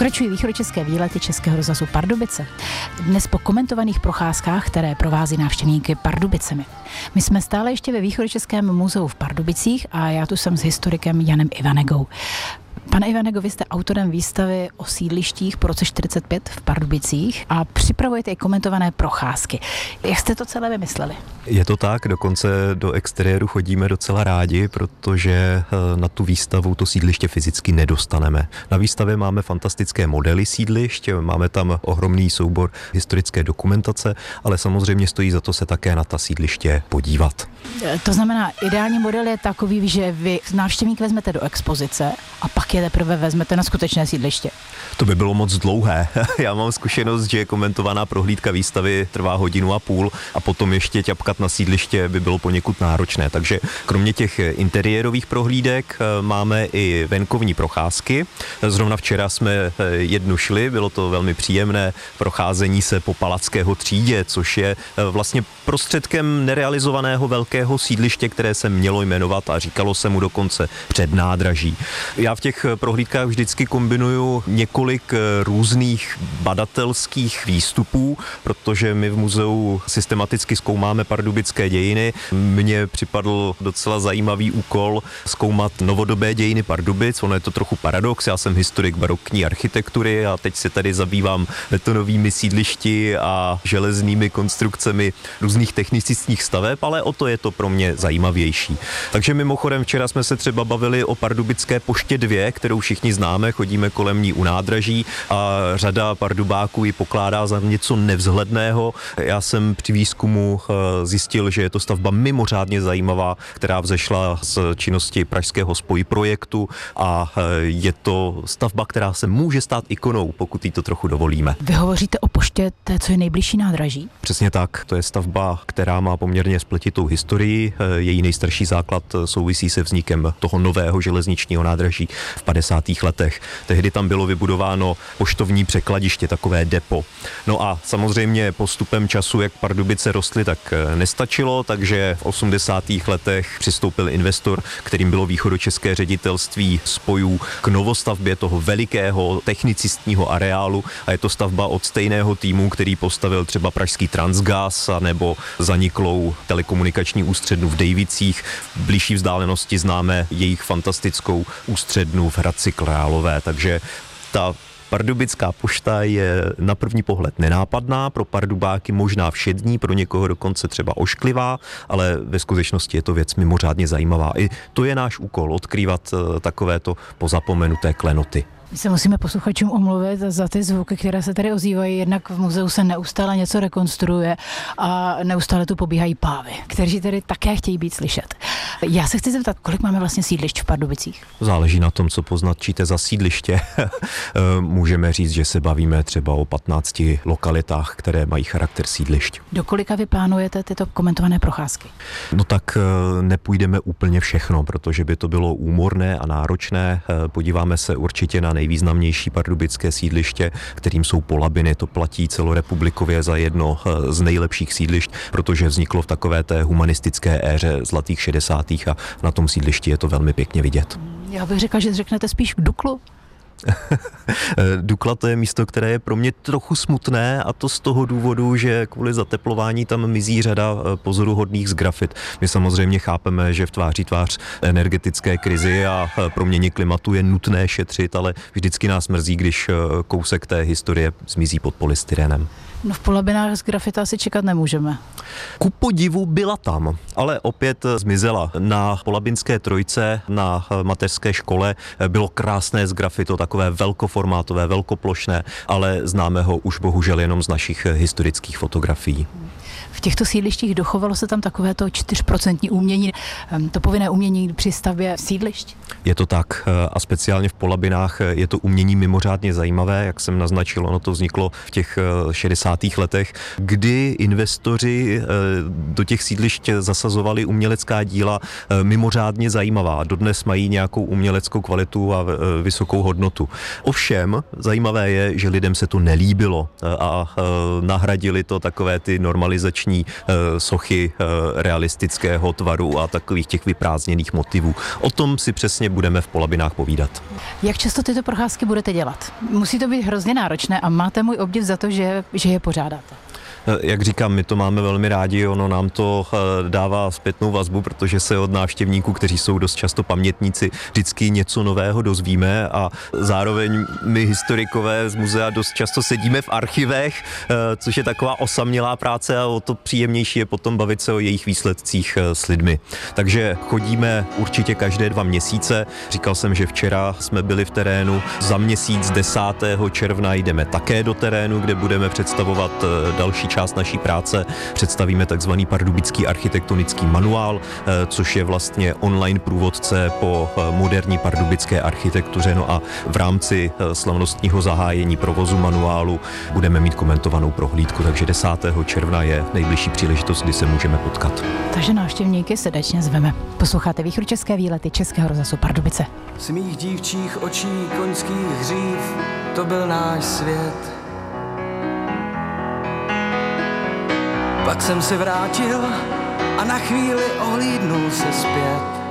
Pokračují východočeské výlety Českého rozhlasu Pardubice. Dnes po komentovaných procházkách, které provází návštěvníky Pardubicemi. My jsme stále ještě ve Východočeském muzeu v Pardubicích a já tu jsem s historikem Janem Ivanegou. Pane Ivanego, vy jste autorem výstavy o sídlištích po roce 45 v Pardubicích a připravujete i komentované procházky. Jak jste to celé vymysleli? Je to tak, dokonce do exteriéru chodíme docela rádi, protože na tu výstavu to sídliště fyzicky nedostaneme. Na výstavě máme fantastické modely sídlišť, máme tam ohromný soubor historické dokumentace, ale samozřejmě stojí za to se také na ta sídliště podívat. To znamená, ideální model je takový, že vy návštěvník vezmete do expozice a pak je teprve vezmete na skutečné sídliště. To by bylo moc dlouhé. Já mám zkušenost, že komentovaná prohlídka výstavy trvá 1,5 hodiny a potom ještě ťapkat na sídliště by bylo poněkud náročné. Takže kromě těch interiérových prohlídek máme i venkovní procházky. Zrovna včera jsme jednu šli, bylo to velmi příjemné procházení se po Palackého třídě, což je vlastně prostředkem nerealizovaného velkého sídliště, které se mělo jmenovat a říkalo se mu dokonce Přednádraží. Já v těch prohlídkách vždycky kombinuju několik různých badatelských výstupů, protože my v muzeu systematicky zkoumáme pardubické dějiny. Mně připadl docela zajímavý úkol zkoumat novodobé dějiny Pardubic. Ono je to trochu paradox, já jsem historik barokní architektury a teď se tady zabývám betonovými sídlišti a železnými konstrukcemi různých technicistních staveb, ale o to je to pro mě zajímavější. Takže mimochodem včera jsme se třeba bavili o Pardubické poště 2, kterou všichni známe, chodíme kolem ní u nádraží a řada pardubáků ji pokládá za něco nevzhledného. Já jsem při výzkumu zjistil, že je to stavba mimořádně zajímavá, která vzešla z činnosti pražského spojprojektu a je to stavba, která se může stát ikonou, pokud jí to trochu dovolíme. Vy hovoříte o poště té, co je nejbližší nádraží? Přesně tak, to je stavba, která má poměrně spletitou historii. Její nejstarší základ souvisí se vznikem toho nového železničního nádraží v 50. letech. Tehdy tam bylo vybudováno poštovní překladiště, takové depo. No a samozřejmě postupem času, jak Pardubice rostly, tak nestačilo, takže v 80. letech přistoupil investor, kterým bylo Východočeské ředitelství spojů k novostavbě toho velikého technicistního areálu a je to stavba od stejného týmu, který postavil třeba pražský Transgas a nebo zaniklou telekomunikační ústřednu v Dejvicích. V blížší vzdálenosti známe jejich fantastickou ústřednu v Hradci Králové, takže ta Pardubická pošta je na první pohled nenápadná, pro pardubáky možná všední, pro někoho dokonce třeba ošklivá, ale ve skutečnosti je to věc mimořádně zajímavá. I to je náš úkol, odkrývat takovéto pozapomenuté klenoty. My se musíme posluchačům omluvit za ty zvuky, které se tady ozývají. Jednak v muzeu se neustále něco rekonstruuje a neustále tu pobíhají pávy, kteří tedy také chtějí být slyšet. Já se chci zeptat, kolik máme vlastně sídlišť v Pardubicích? Záleží na tom, co poznačíte za sídliště. Můžeme říct, že se bavíme třeba o 15 lokalitách, které mají charakter sídlišť. Do kolika vy plánujete tyto komentované procházky? No tak nepůjdeme úplně všechno, protože by to bylo úmorné a náročné. Podíváme se určitě na nejvýznamnější pardubické sídliště, kterým jsou Polabiny. To platí celorepublikově za jedno z nejlepších sídlišť, protože vzniklo v takové té humanistické éře zlatých 60. a na tom sídlišti je to velmi pěkně vidět. Já bych řekla, že řeknete spíš Duklu. Dukla to je místo, které je pro mě trochu smutné a to z toho důvodu, že kvůli zateplování tam mizí řada pozoruhodných sgrafit. My samozřejmě chápeme, že v tváří tvář energetické krizi a proměně klimatu je nutné šetřit, ale vždycky nás mrzí, když kousek té historie zmizí pod polystyrenem. No v Polabinách z grafita asi čekat nemůžeme. Ku podivu byla tam, ale opět zmizela. Na Polabinské trojce, na mateřské škole bylo krásné sgrafito, takové velkoformátové, velkoplošné, ale známe ho už bohužel jenom z našich historických fotografií. V těchto sídlištích dochovalo se tam takovéto 4% umění, to povinné umění při stavbě sídlišť? Je to tak a speciálně v Polabinách je to umění mimořádně zajímavé, jak jsem naznačil, ono to vzniklo v těch 60. letech, kdy investoři do těch sídlišť zasazovali umělecká díla mimořádně zajímavá. Dodnes mají nějakou uměleckou kvalitu a vysokou hodnotu. Ovšem, zajímavé je, že lidem se to nelíbilo a nahradili to takové ty normalizační sochy realistického tvaru a takových těch vyprázdněných motivů. O tom si přesně budeme v Polabinách povídat. Jak často tyto procházky budete dělat? Musí to být hrozně náročné a máte můj obdiv za to, že je pořádáte. Jak říkám, my to máme velmi rádi, ono nám to dává zpětnou vazbu, protože se od návštěvníků, kteří jsou dost často pamětníci, vždycky něco nového dozvíme a zároveň my historikové z muzea dost často sedíme v archivech, což je taková osamělá práce a o to příjemnější je potom bavit se o jejich výsledcích s lidmi. Takže chodíme určitě každé 2 měsíce. Říkal jsem, že včera jsme byli v terénu, za měsíc 10. června jdeme také do terénu, kde budeme představovat další část naší práce. Představíme takzvaný pardubický architektonický manuál, což je vlastně online průvodce po moderní pardubické architektuře. No a v rámci slavnostního zahájení provozu manuálu budeme mít komentovanou prohlídku, takže 10. června je nejbližší příležitost, kdy se můžeme potkat. Takže návštěvníky srdečně zveme. Posloucháte Východočeské výlety Českého rozhlasu Pardubice. Z mých dívčích očí koňských hřív, to byl náš svět. Pak jsem se vrátil a na chvíli ohlídnul se zpět.